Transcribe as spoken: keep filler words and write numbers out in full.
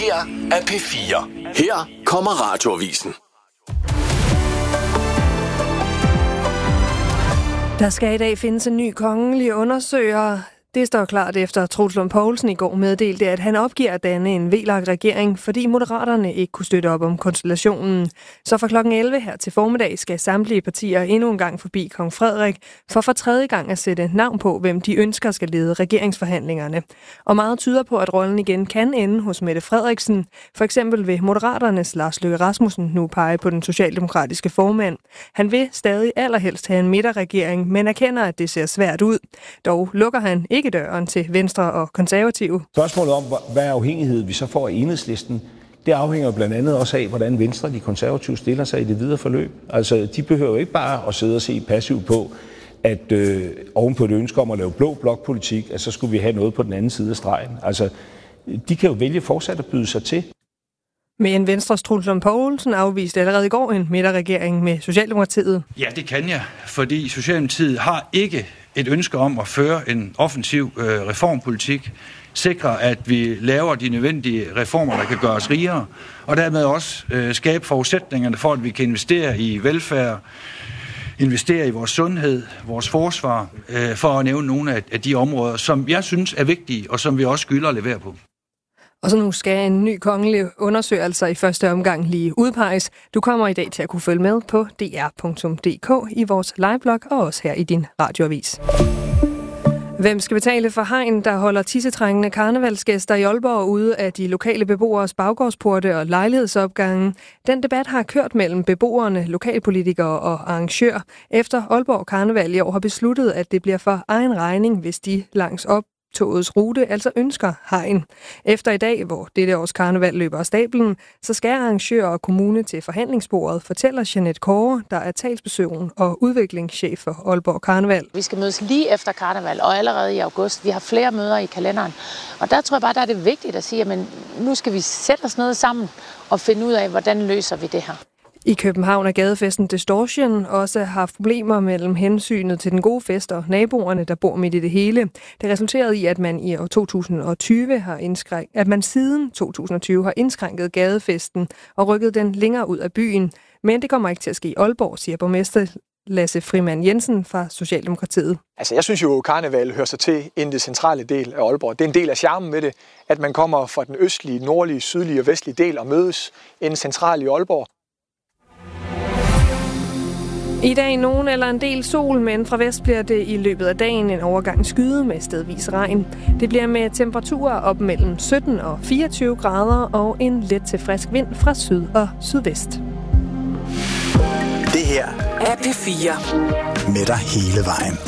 her er P fire. Her kommer Radioavisen. Der skal i dag findes en ny kongelig undersøger. Det står klart efter, at Troels Lund Poulsen i går meddelte, at han opgiver at danne en V L A K-regering, fordi Moderaterne ikke kunne støtte op om konstellationen. Så fra klokken elleve her til formiddag skal samtlige partier endnu en gang forbi kong Frederik, for for tredje gang at sætte navn på, hvem de ønsker skal lede regeringsforhandlingerne. Og meget tyder på, at rollen igen kan ende hos Mette Frederiksen. For eksempel vil Moderaternes Lars Løkke Rasmussen nu pege på den socialdemokratiske formand. Han vil stadig allerhelst have en midterregering, men erkender, at det ser svært ud. Dog lukker han ikke ikke døren til Venstre og Konservative. Spørgsmålet om, hvad afhængighed vi så får af Enhedslisten, det afhænger blandt andet også af, hvordan Venstre og de konservative stiller sig i det videre forløb. Altså, de behøver ikke bare at sidde og se passivt på, at øh, oven på et ønske om at lave blå blokpolitik, at så skulle vi have noget på den anden side af stregen. Altså, de kan jo vælge fortsat at byde sig til. Men Venstres Troels Lund Poulsen afviste allerede i går en midterregering med Socialdemokratiet. Ja, det kan jeg, fordi Socialdemokratiet har ikke et ønske om at føre en offensiv øh, reformpolitik, sikre, at vi laver de nødvendige reformer, der kan gøre os rigere, og dermed også øh, skabe forudsætningerne for, at vi kan investere i velfærd, investere i vores sundhed, vores forsvar, øh, for at nævne nogle af, af de områder, som jeg synes er vigtige, og som vi også skylder at levere på. Og så nu skal en ny kongelig undersøgelse altså i første omgang lige udpeges. Du kommer i dag til at kunne følge med på d r punktum d k i vores liveblog og også her i din radioavis. Hvem skal betale for hegn, der holder tissetrængende karnevalsgæster i Aalborg ude af de lokale beboeres baggårdsporte og lejlighedsopgange? Den debat har kørt mellem beboerne, lokalpolitikere og arrangør, efter Aalborg Karneval i år har besluttet, at det bliver for egen regning, hvis de langs op togets rute altså ønsker hegn. Efter i dag, hvor dette års karneval løber af stablen, så skal arrangør og kommune til forhandlingsbordet, fortæller Jeanette Kåre, der er talsperson og udviklingschef for Aalborg Karneval. Vi skal mødes lige efter karneval og allerede i august. Vi har flere møder i kalenderen. Og der tror jeg bare, der er det vigtigt at sige, at nu skal vi sætte os ned sammen og finde ud af, hvordan løser vi det her. I København er gadefesten Distortion også haft problemer mellem hensynet til den gode fest og naboerne, der bor midt i det hele. Det resulterede i, at man i år to tusind og tyve har indskrænket, at man siden to tusind og tyve har indskrænket gadefesten og rykket den længere ud af byen. Men det kommer ikke til at ske i Aalborg, siger borgmester Lasse Frimand Jensen fra Socialdemokratiet. Altså, jeg synes jo, at karneval hører sig til i den centrale del af Aalborg. Det er en del af charmen med det, at man kommer fra den østlige, nordlige, sydlige og vestlige del og mødes i den centrale i Aalborg. I dag nogen eller en del sol, men fra vest bliver det i løbet af dagen en overgang skyde med stedvis regn. Det bliver med temperaturer op mellem sytten og fireogtyve grader og en let til frisk vind fra syd og sydvest. Det her er P fire. Med dig hele vejen.